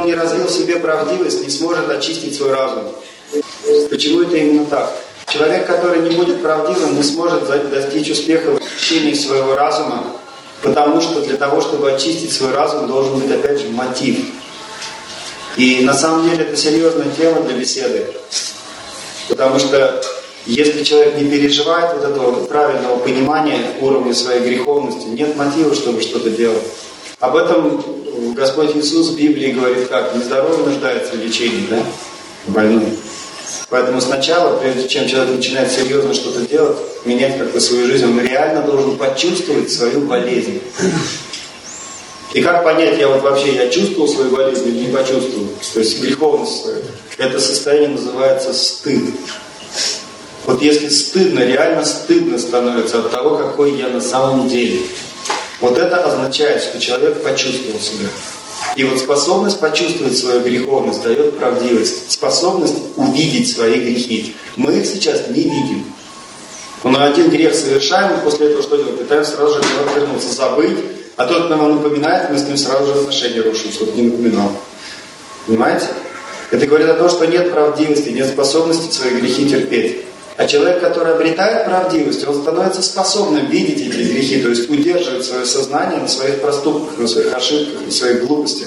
он не развил в себе правдивость, не сможет очистить свой разум. Почему это именно так? Человек, который не будет правдивым, не сможет достичь успеха в очищении своего разума, потому что для того, чтобы очистить свой разум, должен быть, опять же, мотив. И на самом деле это серьезная тема для беседы. Потому что если человек не переживает вот этого правильного понимания уровня своей греховности, нет мотива, чтобы что-то делать. Об этом Господь Иисус в Библии говорит как? Нездоровый нуждается в лечении, да? Больной. Поэтому сначала, прежде чем человек начинает серьезно что-то делать, менять как-то свою жизнь, он реально должен почувствовать свою болезнь. И как понять, я чувствовал свою болезнь или не почувствовал? То есть греховность свою. Это состояние называется стыд. Вот если стыдно, реально стыдно становится от того, какой я на самом деле. Вот это означает, что человек почувствовал себя. И вот способность почувствовать свою греховность дает правдивость. Способность увидеть свои грехи. Мы их сейчас не видим. Но на один грех совершаем, и после этого что делаем? Пытаемся сразу же вернуться, забыть. А тот, кто нам напоминает, мы с ним сразу же отношения рушим, чтобы не напоминал. Понимаете? Это говорит о том, что нет правдивости, нет способности свои грехи терпеть. А человек, который обретает правдивость, он становится способным видеть эти грехи, то есть удерживать свое сознание на своих проступках, на своих ошибках, на своих глупостях.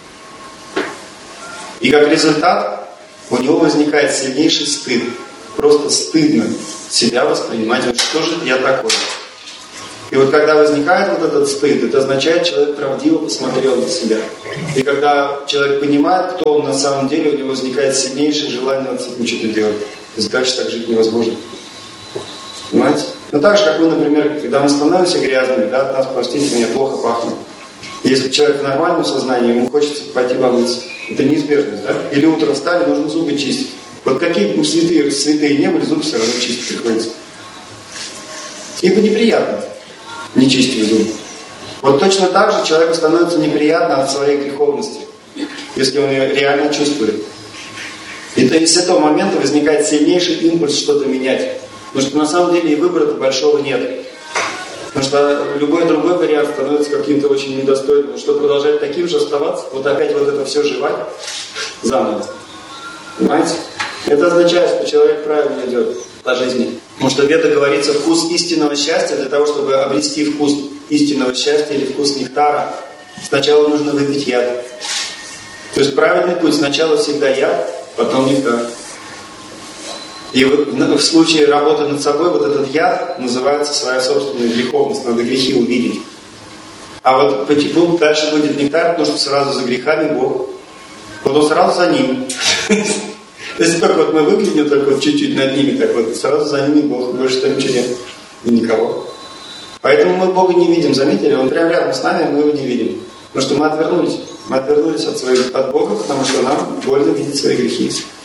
И как результат у него возникает сильнейший стыд. Просто стыдно себя воспринимать. Вот что же я такой? И вот когда возникает вот этот стыд, это означает, что человек правдиво посмотрел на себя. И когда человек понимает, кто он на самом деле, у него возникает сильнейшее желание с этим что-то делать. То есть дальше так жить невозможно. Понимаете? Ну так же, как мы, например, когда мы становимся грязными, да, от нас, простите меня, плохо пахнет. Если человек в нормальном сознании, ему хочется пойти помыться. Это неизбежность, да? Или утром встали, нужно зубы чистить. Вот какие бы святые не были, зубы все равно чистить приходится. Ибо неприятно не чистить зубы. Вот точно так же человеку становится неприятно от своей греховности, если он ее реально чувствует. И то есть с этого момента возникает сильнейший импульс что-то менять. Потому что на самом деле и выбора-то большого нет. Потому что любой другой вариант становится каким-то очень недостойным. Что продолжать таким же оставаться, вот опять вот это все жевать заново. Понимаете? Это означает, что человек правильно идет по жизни. Потому что в Ведах говорится вкус истинного счастья. Для того, чтобы обрести вкус истинного счастья или вкус нектара, сначала нужно выпить яд. То есть правильный путь сначала всегда яд, потом нектар. И в случае работы над собой вот этот яд называется своя собственная греховность. Надо грехи увидеть. А вот потихоньку дальше будет нектар, потому что сразу за грехами Бог. Потом сразу за ним. То есть только вот мы выглядим так вот чуть-чуть над ними, так вот сразу за ними Бог. Больше там ничего нет. И никого. Поэтому мы Бога не видим, заметили? Он прямо рядом с нами, мы его не видим. Потому что мы отвернулись. Мы отвернулись от Бога, потому что нам больно видеть свои грехи.